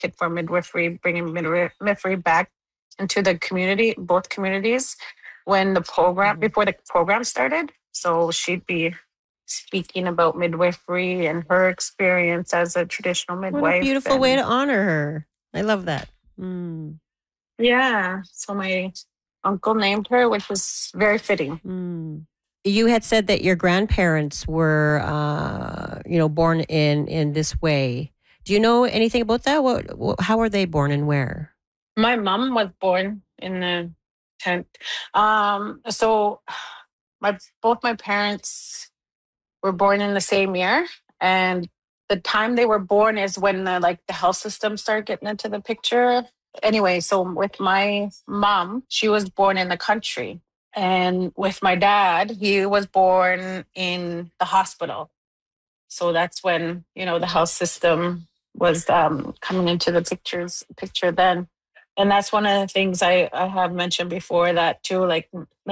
advocate for midwifery, bringing midwifery back into the community, both communities, when the program, before the program started. So she'd be speaking about midwifery and her experience as a traditional midwife. What a beautiful way to honor her. I love that. Mm. Yeah. So my uncle named her, which was very fitting. Mm. You had said that your grandparents were, born in this way. Do you know anything about that? How were they born and where? My mom was born in the tent. So both my parents were born in the same year, and the time they were born is when the health system started getting into the picture. Anyway, so with my mom, she was born in the country. And with my dad, he was born in the hospital. So that's when, the health system was coming into the picture then. And that's one of the things I have mentioned before that too, like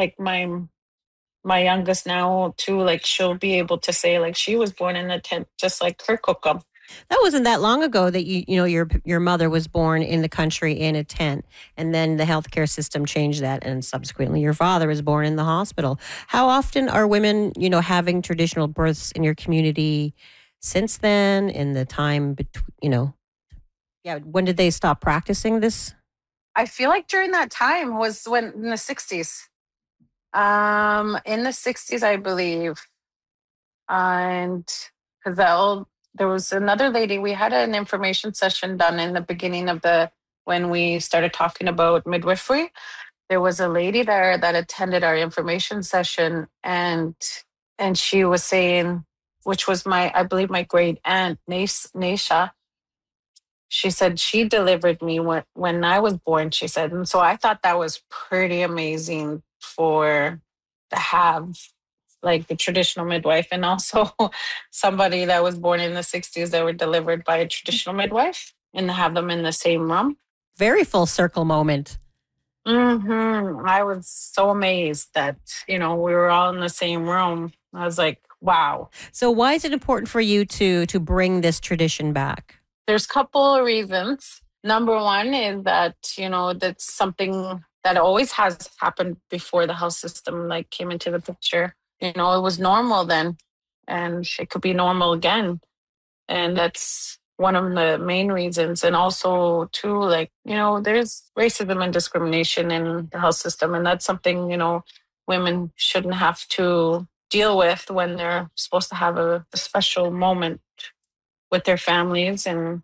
my youngest now too, she'll be able to say she was born in a tent, just like her kokum. That wasn't that long ago that your mother was born in the country in a tent, and then the healthcare system changed that, and subsequently your father was born in the hospital. How often are women, having traditional births in your community since then? In the time between, when did they stop practicing this? I feel like during that time was when in the 60s. In the 60s, I believe, and because there was another lady, we had an information session done in the beginning of when we started talking about midwifery. There was a lady there that attended our information session, and she was saying, which was I believe my great aunt, Naisha. She said she delivered me when I was born, she said. And so I thought that was pretty amazing to have the traditional midwife, and also somebody that was born in the 60s that were delivered by a traditional midwife, and to have them in the same room. Very full circle moment. Mm-hmm. I was so amazed that, we were all in the same room. I was like, wow. So why is it important for you to bring this tradition back? There's a couple of reasons. Number one is that, that's something that always has happened before the health system came into the picture. It was normal then, and it could be normal again. And that's one of the main reasons. And also too, there's racism and discrimination in the health system. And that's something, women shouldn't have to deal with when they're supposed to have a special moment with their families and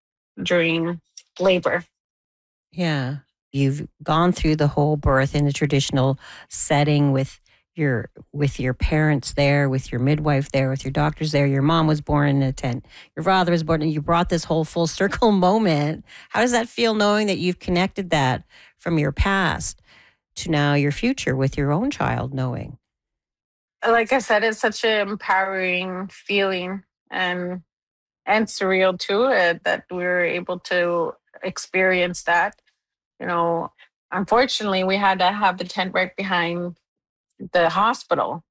during labor. Yeah. You've gone through the whole birth in a traditional setting with your parents there, with your midwife there, with your doctors there. Your mom was born in a tent. Your father was born, and you brought this whole full circle moment. How does that feel, knowing that you've connected that from your past to now your future with your own child, knowing? Like I said, it's such an empowering feeling and surreal too, that we were able to experience that. Unfortunately, we had to have the tent right behind the hospital,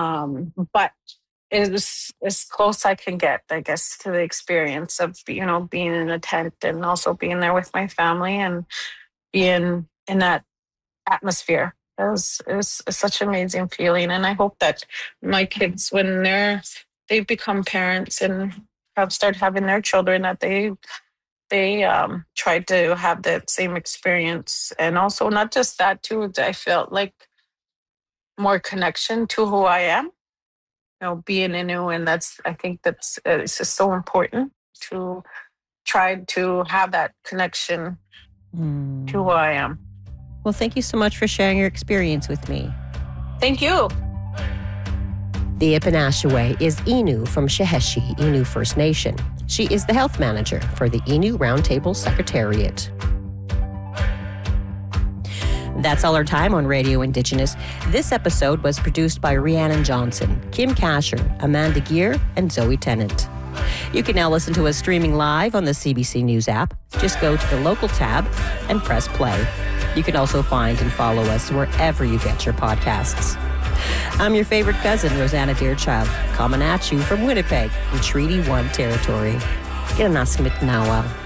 but it was as close I can get, I guess, to the experience of being in a tent and also being there with my family and being in that atmosphere. It was such an amazing feeling, and I hope that my kids, when they become parents and start having their children, that they try to have that same experience. And also not just that too, I felt more connection to who I am, being Innu. And I think it's just so important to try to have that connection to who I am. Well, thank you so much for sharing your experience with me. Thank you. The Ipinashaway is Innu from Sheheshi Innu First Nation. She is the health manager for the Innu Roundtable Secretariat. That's all our time on Radio Indigenous. This episode was produced by Rhiannon Johnson, Kim Kasher, Amanda Gear, and Zoe Tennant. You can now listen to us streaming live on the CBC News app. Just go to the local tab and press play. You can also find and follow us wherever you get your podcasts. I'm your favorite cousin, Rosanna Deerchild, coming at you from Winnipeg in Treaty 1 territory. Get a naskimit nawa.